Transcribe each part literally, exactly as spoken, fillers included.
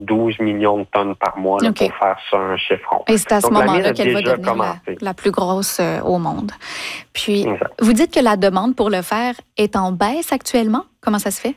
douze millions de tonnes par mois là, okay. pour faire ça un chiffron. Et c'est à ce Donc, moment-là qu'elle va devenir la, commencé. la plus grosse euh, au monde. Puis, exact. Vous dites que la demande pour le fer est en baisse actuellement. Comment ça se fait?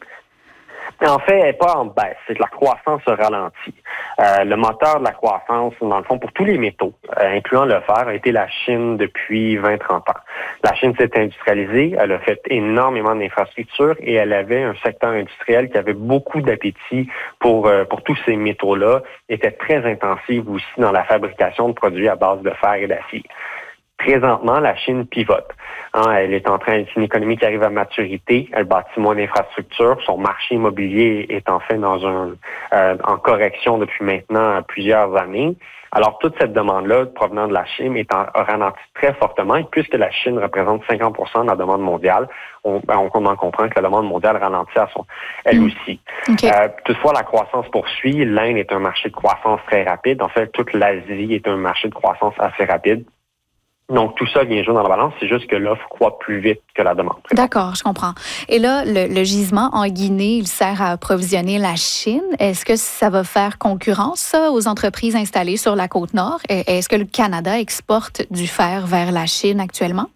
En fait, elle n'est pas en baisse, c'est que la croissance se ralentit. Euh, le moteur de la croissance, dans le fond, pour tous les métaux, euh, incluant le fer, a été la Chine depuis vingt à trente ans. La Chine s'est industrialisée, elle a fait énormément d'infrastructures et elle avait un secteur industriel qui avait beaucoup d'appétit pour, euh, pour tous ces métaux-là, était très intensive aussi dans la fabrication de produits à base de fer et d'acier. Présentement, la Chine pivote. Hein, elle est en train, c'est une économie qui arrive à maturité, elle bâtit moins d'infrastructures, son marché immobilier est en fait dans un euh, en correction depuis maintenant plusieurs années. Alors, toute cette demande-là provenant de la Chine est en, ralenti très fortement, et puisque la Chine représente cinquante pour cent de la demande mondiale, on, ben, on en comprend que la demande mondiale ralentit à son, elle mmh. aussi. Okay. Euh, toutefois, la croissance poursuit. L'Inde est un marché de croissance très rapide. En fait, toute l'Asie est un marché de croissance assez rapide. Donc, tout ça vient jouer dans la balance. C'est juste que l'offre croît plus vite que la demande. D'accord, je comprends. Et là, le, le gisement en Guinée, il sert à approvisionner la Chine. Est-ce que ça va faire concurrence, ça, aux entreprises installées sur la Côte-Nord? Est-ce que le Canada exporte du fer vers la Chine actuellement?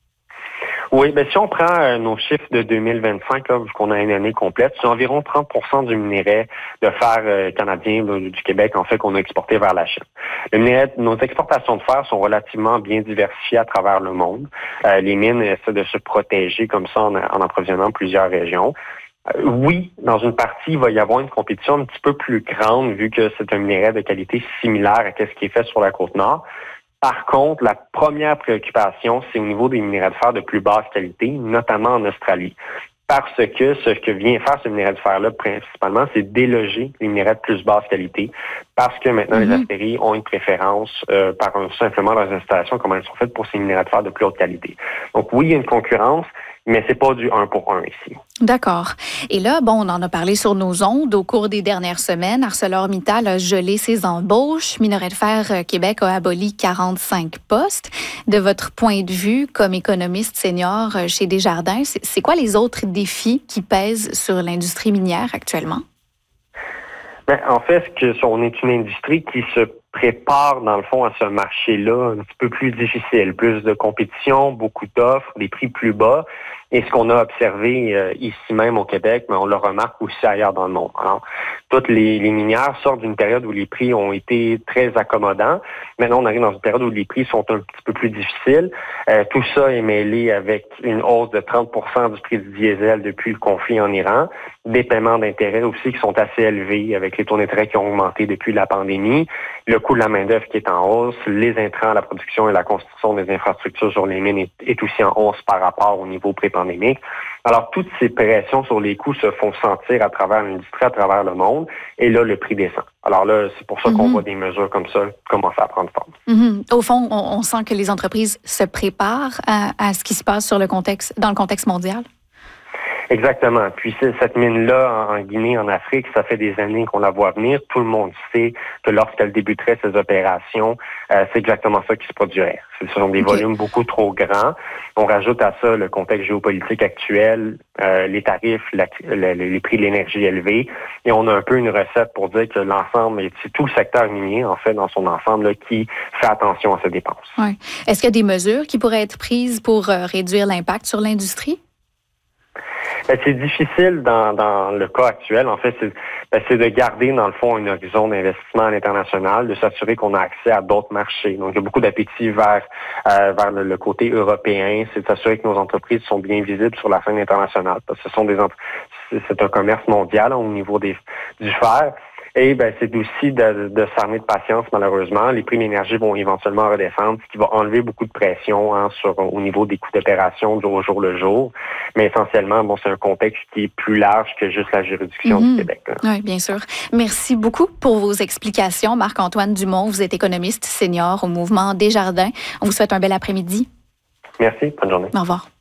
Oui, bien, si on prend euh, nos chiffres de deux mille vingt-cinq, là, vu qu'on a une année complète, c'est environ trente pour cent du minerai de fer euh, canadien là, du Québec, en fait, qu'on a exporté vers la Chine. Le minerai, nos exportations de fer sont relativement bien diversifiées à travers le monde. Euh, les mines essaient de se protéger comme ça en, en approvisionnant plusieurs régions. Euh, oui, dans une partie, il va y avoir une compétition un petit peu plus grande, vu que c'est un minerai de qualité similaire à ce qui est fait sur la Côte-Nord. Par contre, la première préoccupation, c'est au niveau des minerais de fer de plus basse qualité, notamment en Australie. Parce que ce que vient faire ce minerai de fer-là, principalement, c'est déloger les minerais de plus basse qualité, parce que maintenant, mm-hmm. les aspéries ont une préférence euh, par un, simplement leurs installations, comme elles sont faites pour ces minerais de fer de plus haute qualité. Donc oui, il y a une concurrence, mais c'est pas du un pour un ici. D'accord. Et là, bon, on en a parlé sur nos ondes. Au cours des dernières semaines, ArcelorMittal a gelé ses embauches. Minerai de fer Québec a aboli quarante-cinq postes. De votre point de vue, comme économiste senior chez Desjardins, c'est quoi les autres défis qui pèsent sur l'industrie minière actuellement? Bien, en fait, ce que, on est une industrie qui se prépare, dans le fond, à ce marché-là un petit peu plus difficile. Plus de compétition, beaucoup d'offres, des prix plus bas. Et ce qu'on a observé euh, ici même au Québec, mais on le remarque aussi ailleurs dans le monde. Alors, toutes les, les minières sortent d'une période où les prix ont été très accommodants. Maintenant, on arrive dans une période où les prix sont un petit peu plus difficiles. Euh, tout ça est mêlé avec une hausse de trente pour cent du prix du diesel depuis le conflit en Iran, des paiements d'intérêt aussi qui sont assez élevés avec les taux d'intérêt qui ont augmenté depuis la pandémie, le coût de la main-d'œuvre qui est en hausse, les intrants à la production et la construction des infrastructures sur les mines est, est aussi en hausse par rapport au niveau pré-pandémique. Alors, toutes ces pressions sur les coûts se font sentir à travers l'industrie, à travers le monde, et là, le prix descend. Alors là, c'est pour ça qu'on mm-hmm. voit des mesures comme ça commencer à prendre forme. Mm-hmm. Au fond, on, on sent que les entreprises se préparent à, à ce qui se passe sur le contexte, dans le contexte mondial. Exactement. Puis cette mine-là, en Guinée, en Afrique, ça fait des années qu'on la voit venir. Tout le monde sait que lorsqu'elle débuterait ses opérations, euh, c'est exactement ça qui se produirait. Ce sont des okay. volumes beaucoup trop grands. On rajoute à ça le contexte géopolitique actuel, euh, les tarifs, la, la, les prix de l'énergie élevés, et on a un peu une recette pour dire que l'ensemble, c'est tout le secteur minier, en fait, dans son ensemble, là, qui fait attention à ses dépenses. Ouais. Est-ce qu'il y a des mesures qui pourraient être prises pour euh, réduire l'impact sur l'industrie? Ben, c'est difficile dans, dans le cas actuel. En fait, c'est, ben, c'est de garder, dans le fond, un horizon d'investissement à l'international, de s'assurer qu'on a accès à d'autres marchés. Donc, il y a beaucoup d'appétit vers, euh, vers le, le côté européen. C'est de s'assurer que nos entreprises sont bien visibles sur la scène internationale. Parce que ce sont des c'est, c'est un commerce mondial hein, au niveau des, du fer. Et ben, c'est aussi de, de s'armer de patience, malheureusement. Les prix de l'énergie vont éventuellement redescendre, ce qui va enlever beaucoup de pression hein, sur, au niveau des coûts d'opération au jour le jour. Mais essentiellement, bon, c'est un contexte qui est plus large que juste la juridiction mm-hmm. du Québec. Là. Oui, bien sûr. Merci beaucoup pour vos explications. Marc-Antoine Dumont, vous êtes économiste senior au mouvement Desjardins. On vous souhaite un bel après-midi. Merci. Bonne journée. Au revoir.